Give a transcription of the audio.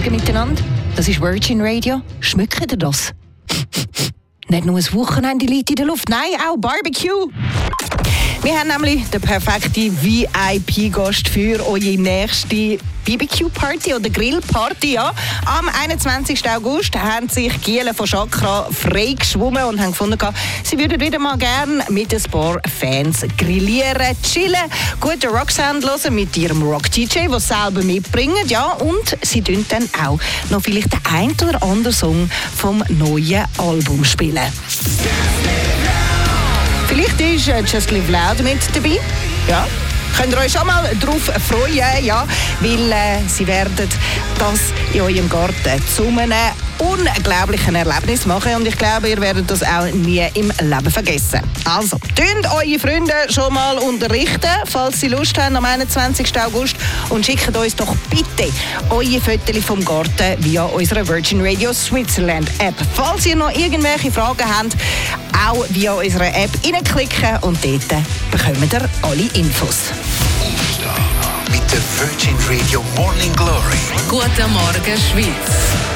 Morgen miteinander. Das ist Virgin Radio. Schmeckt ihr das? Nicht nur ein Wochenende liegt in der Luft, nein, auch Barbecue. Wir haben nämlich den perfekten VIP-Gast für eure nächste BBQ-Party oder Grillparty. Ja. Am 21. August haben sich Giele von Chakra frei geschwommen und haben gefunden, sie würden wieder mal gerne mit ein paar Fans grillieren, chillen, guten Rocksound hören mit ihrem Rock-DJ, den sie selber mitbringen. Ja, und sie tun dann auch noch vielleicht den ein oder anderen Song vom neuen Album spielen. Vielleicht ist Just Live Loud mit dabei. Ja. Könnt ihr euch schon mal darauf freuen, ja, weil sie werden das in eurem Garten zu einem unglaublichen Erlebnis machen und ich glaube, ihr werdet das auch nie im Leben vergessen. Also, tönt eure Freunde schon mal unterrichten, falls sie Lust haben am 21. August und schickt uns doch bitte eure Fotos vom Garten via unserer Virgin Radio Switzerland App. Falls ihr noch irgendwelche Fragen habt, auch via unserer App reinklicken und dort bekommt ihr alle Infos. Mit der Virgin Radio Morning Glory. Guten Morgen, Schweiz.